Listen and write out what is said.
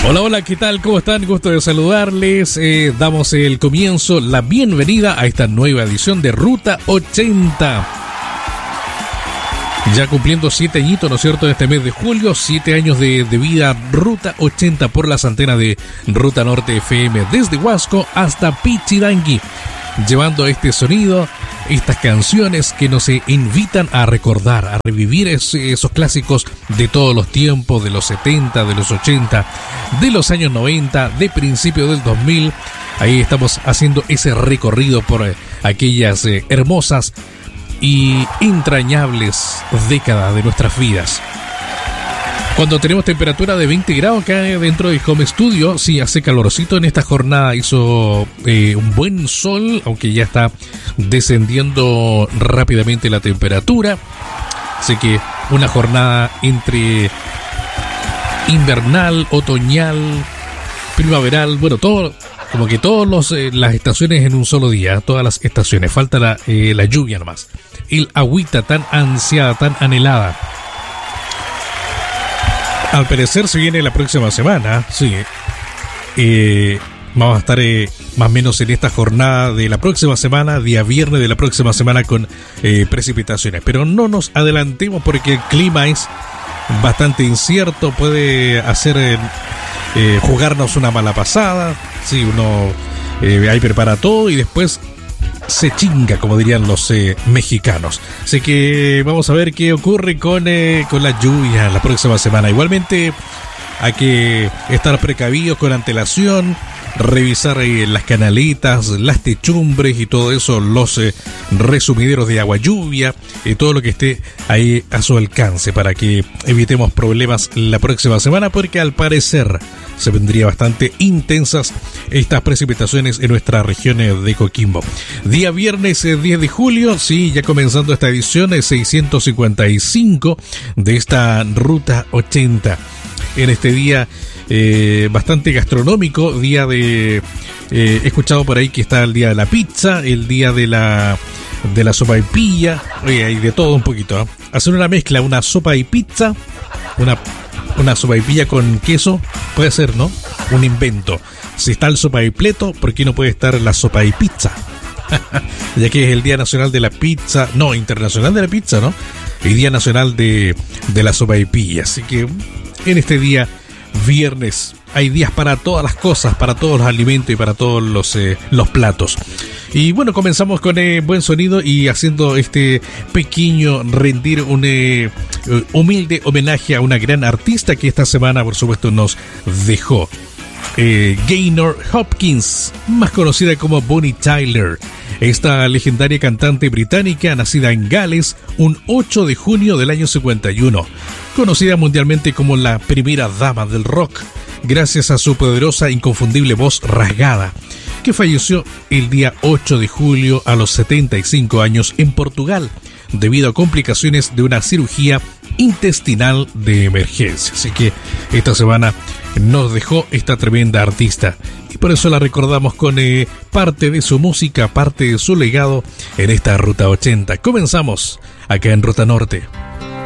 Hola, hola, ¿qué tal? ¿Cómo están? Gusto de saludarles. Damos el comienzo, la bienvenida a esta nueva edición de Ruta 80. Ya cumpliendo 7 añitos, ¿no es cierto?, en este mes de julio, 7 años de vida, Ruta 80 por las antenas de Ruta Norte FM, desde Huasco hasta Pichidangui, llevando este sonido, estas canciones que nos invitan a recordar, a revivir esos clásicos de todos los tiempos, de los 70, de los 80, de los años 90, de principios del 2000. Ahí estamos haciendo ese recorrido por aquellas hermosas y entrañables décadas de nuestras vidas. Cuando tenemos temperatura de 20 grados acá dentro del home studio, sí, hace calorcito. En esta jornada hizo un buen sol, aunque ya está descendiendo rápidamente la temperatura. Así que una jornada entre invernal, otoñal, primaveral, bueno, todo, como que todas las estaciones en un solo día, todas las estaciones. Falta la lluvia nomás, el agüita tan ansiada, tan anhelada. Al parecer se viene la próxima semana, sí. Vamos a estar más o menos en esta jornada de la próxima semana, día viernes de la próxima semana, con precipitaciones. Pero no nos adelantemos porque el clima es bastante incierto, puede hacer jugarnos una mala pasada. Sí, uno ahí prepara todo y después se chinga, como dirían los mexicanos. Así que vamos a ver qué ocurre con la lluvia la próxima semana. Igualmente hay que estar precavidos con antelación, revisar las canaletas, las techumbres y todo eso, los resumideros de agua lluvia, todo lo que esté ahí a su alcance para que evitemos problemas la próxima semana, porque al parecer se vendría bastante intensas estas precipitaciones en nuestra región de Coquimbo. Día viernes 10 de julio, sí, ya comenzando esta edición 655 de esta Ruta 80. En este día bastante gastronómico, día de... he escuchado por ahí que está el día de la pizza, el día de la sopaipilla, hay de todo un poquito, ¿eh? Hacer una mezcla, una sopa y pizza, una sopaipilla con queso, puede ser, ¿no? Un invento. Si está el sopaipleto, ¿por qué no puede estar la sopa y pizza? Ya que es el Día Nacional de la Pizza, no, Internacional de la Pizza, ¿no? El Día Nacional de la sopaipilla. Así que en este día viernes hay días para todas las cosas, para todos los alimentos y para todos los platos. Y bueno, comenzamos con buen sonido y haciendo este pequeño rendir un humilde homenaje a una gran artista que esta semana, por supuesto, nos dejó. Gaynor Hopkins, más conocida como Bonnie Tyler. Esta legendaria cantante británica, nacida en Gales un 8 de junio del año 51, conocida mundialmente como la primera dama del rock, gracias a su poderosa e inconfundible voz rasgada, que falleció el día 8 de julio a los 75 años en Portugal, debido a complicaciones de una cirugía intestinal de emergencia. Así que esta semana nos dejó esta tremenda artista y por eso la recordamos con parte de su música, parte de su legado en esta Ruta 80. Comenzamos acá en Ruta Norte.